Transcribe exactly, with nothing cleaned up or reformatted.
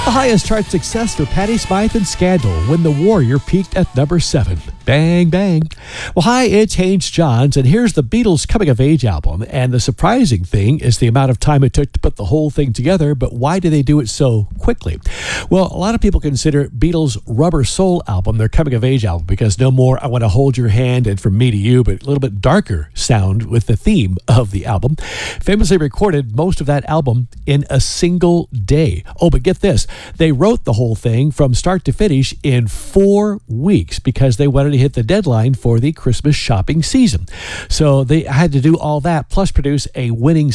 The highest chart success for Patty Smyth and Scandal when The Warrior peaked at number seven. Bang, bang. Well, hi, it's Haynes Johns, and here's the Beatles' coming-of-age album. And the surprising thing is the amount of time it took to put the whole thing together, but why did they do it so quickly? Well, a lot of people consider Beatles' Rubber Soul album their coming-of-age album because no more I Want to Hold Your Hand and From Me to You, but a little bit darker sound with the theme of the album. Famously recorded most of that album in a single day. Oh, but get this. They wrote the whole thing from start to finish in four weeks because they wanted to hit the deadline for the Christmas shopping season. So they had to do all that plus produce a winning